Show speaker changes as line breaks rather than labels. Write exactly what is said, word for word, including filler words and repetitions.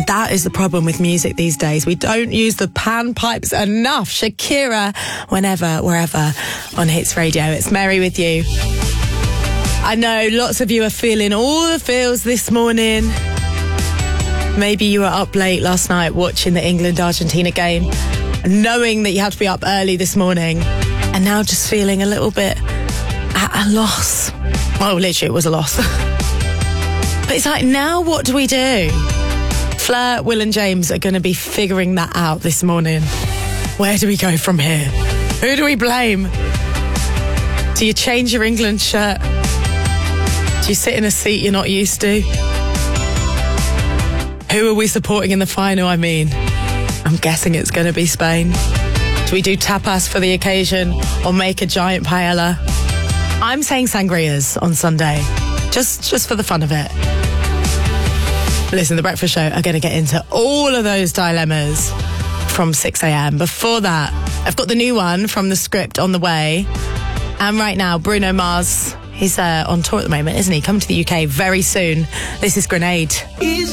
And that is the problem with music these days. We don't use the panpipes enough. Shakira, whenever, wherever, on Hits Radio. It's Mary with you. I know lots of you are feeling all the feels this morning. Maybe you were up late last night watching the England-Argentina game, knowing that you had to be up early this morning, and now just feeling a little bit at a loss. Well, literally, it was a loss. But it's like, now what do we do? Fleur, Will and James are going to be figuring that out this morning. Where do we go from here? Who do we blame? Do you change your England shirt? Do you sit in a seat you're not used to? Who are we supporting in the final, I mean? I'm guessing it's going to be Spain. Do we do tapas for the occasion or make a giant paella? I'm saying sangrias on Sunday, just, just for the fun of it. Listen, The Breakfast Show are going to get into all of those dilemmas from six a.m. Before that, I've got the new one from The Script on the way. And right now, Bruno Mars, he's uh, on tour at the moment, isn't he? Coming to the U K very soon. This is Grenade. Easy.